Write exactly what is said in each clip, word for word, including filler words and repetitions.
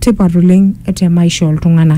tipat oleng te maisha oltung'anak.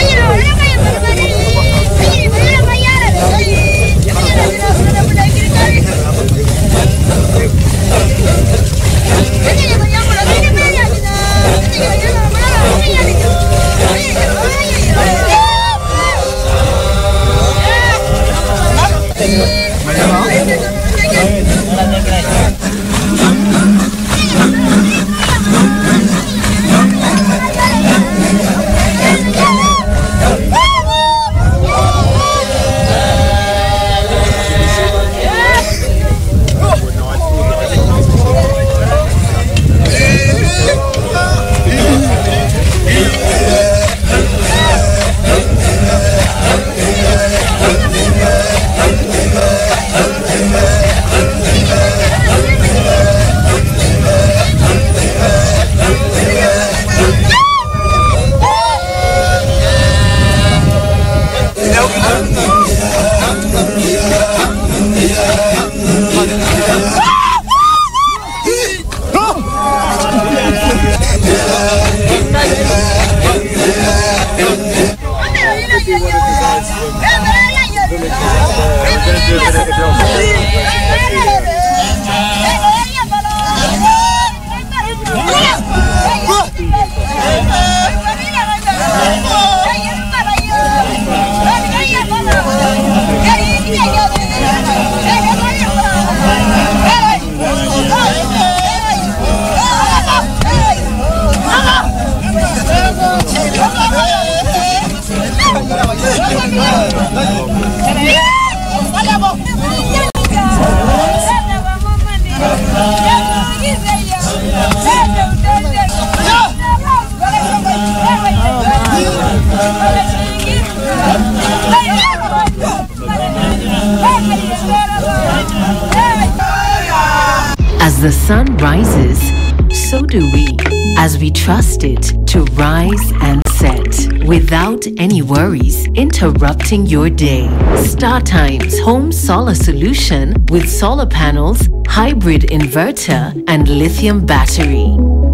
As the sun rises, so do we, as we trust it to rise and set without any worries interrupting your day. StarTimes Home Solar Solution with solar panels, hybrid inverter, and lithium battery.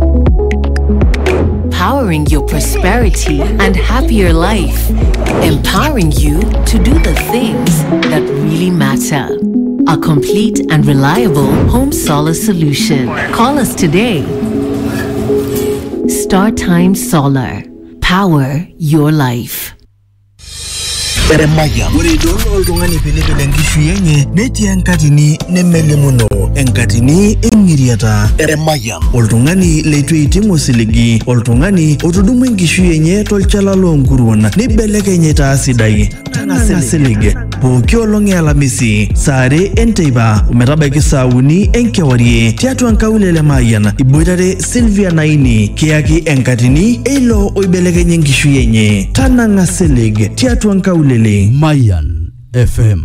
Powering your prosperity and happier life. Empowering you to do the things that really matter. A complete and reliable home solar solution. Call us today. StarTimes Solar. Power your life. Eremaya Urido Oldungani Pilipili Ngishuyenye Neti Enkatini Nemelemuno Enkatini Emiriata Eremaya Oldungani Leitu Itimu Siligi Oldungani Otudumu Ngishuyenye Tolchala Longuruana Nibeleke Taasidai Tanga Siligi Poki Olongi Alamisi Sare Enteiba Umetabaiki Sauni Enkewarie Tiatu Ankawulele Mayana Iboitare Sylvia Naini Kiaki Enkatini Eilo Oibeleke Ngishuyenye Tananga Siligi Tiatu Ankawulele Mayan F M.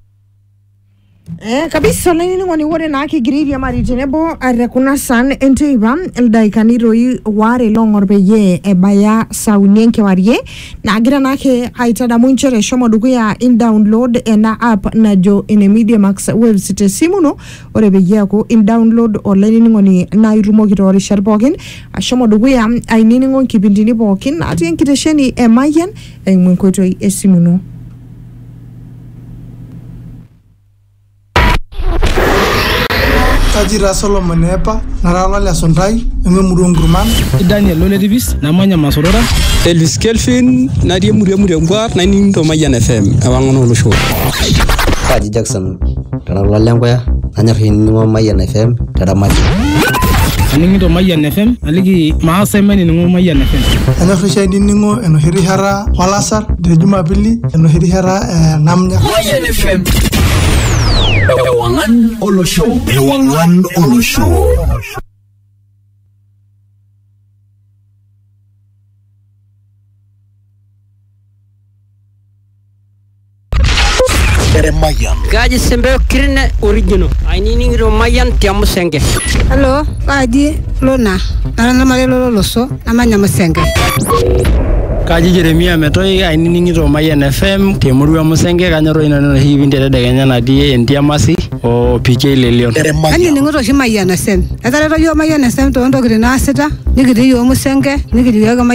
Eh kabisa lini ngoni wore na akigiri ya mari jenebo arekuna san enteiba eldaikani roi ware longor beye ebaya saunenke warie na agira nake haitada munchere shomo duguya in download ena app na jo ene Media Max website simuno ore beye ko in download online ngoni na irumo kitori sharbokin shomo duguya ainini ngon kibindini bokin ati enkitesheni emayen engwenkoto esimuno. Tajira Solomon Epa, Narala Lasondai, Ememuru Ngurman, Daniel Loledivis, Namanya Masorora, Elvis Kelvin, Nadia Muria Muriangwa, Nine to Mayan F M, Awangono Show. Kaji Jackson, Narala Langwaya, Anahin Mayan F M, Taramati. Aningi to Mayan F M, Aligi Maasemen in Mayan F M. Anafrisha Ningo, and Hirihara, Walasar, the Jumabili, and Hirihara, Namnya. Mayan F M. Ewangan Olo Show. Ewangan Olo Show. Mayan. Kaji sembe kirine original. Aini ningiro Mayan tiamu senge. Hello, kaji Lona. Nana mare lolo loso. Namanya musenge. Kaji Jeremia Metoi aini ningiro Mayan F M temuru musenge kanyoro ina hivi ndere deganya na die entiamasi o P K Lelion. Ani ningiro shi Mayan F M. Atara yo Mayan F M to ndo kirina asita. Nigiri yo musenge. Nigiri yo